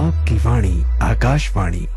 आपकी वाणी Akashvani.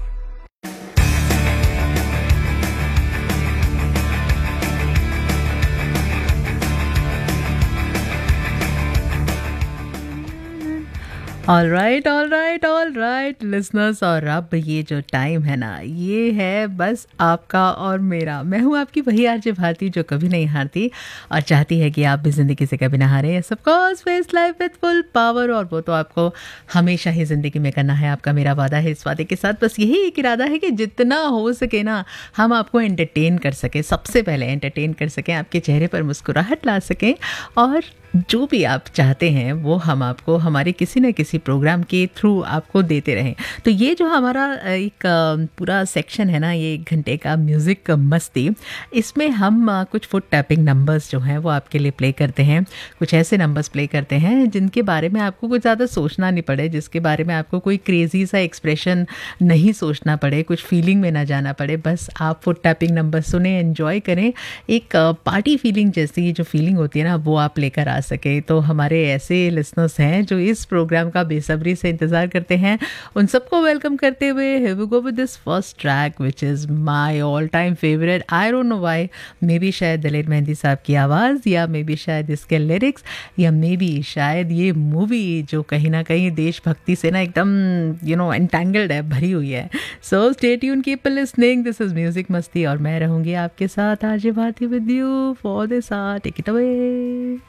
All right listeners, और अब ये जो टाइम है ना, ये है बस आपका और मेरा। मैं हूँ आपकी वही आरजे भारती जो कभी नहीं हारती और चाहती है कि आप भी ज़िंदगी से कभी ना हारें। Of course face life with full power, और वो तो आपको हमेशा ही ज़िंदगी में करना है। आपका मेरा वादा है, इस वादे के साथ बस यही एक इरादा है कि जितना हो सके ना हम आपको एंटरटेन कर सकें। सबसे पहले एंटरटेन कर सकें, आपके चेहरे पर मुस्कुराहट ला सकें, और जो भी आप चाहते हैं वो हम आपको हमारे किसी न किसी प्रोग्राम के थ्रू आपको देते रहें। तो ये जो हमारा एक पूरा सेक्शन है ना, ये 1 घंटे का म्यूज़िक मस्ती, इसमें हम कुछ फुट टैपिंग नंबर्स जो हैं वो आपके लिए प्ले करते हैं। कुछ ऐसे नंबर्स प्ले करते हैं जिनके बारे में आपको कुछ ज़्यादा सोचना नहीं पड़े, जिसके बारे में आपको कोई क्रेज़ी सा एक्सप्रेशन नहीं सोचना पड़े, कुछ फीलिंग में ना जाना पड़े। बस आप फुट टैपिंग नंबर सुने, एंजॉय करें। एक पार्टी फीलिंग जैसी जो फीलिंग होती है ना, वो आप लेकर आ सके। तो हमारे ऐसे लिसनर्स हैं जो इस प्रोग्राम का बेसब्री से इंतज़ार करते हैं, उन सबको वेलकम करते हुए here we go with this first track which is my all time favourite. I don't know why, may be शायद दलेर मेहंदी साहब की आवाज़, या मे बी शायद इसके लिरिक्स, या मे बी शायद ये मूवी जो कहीं ना कहीं देशभक्ति से ना एकदम एंटेंगल्ड है, भरी हुई है। So stay tune, keep listening, this is music मस्ती, और मैं रहूँगी आपके साथ RJ Bharti with you for this our. Take it away.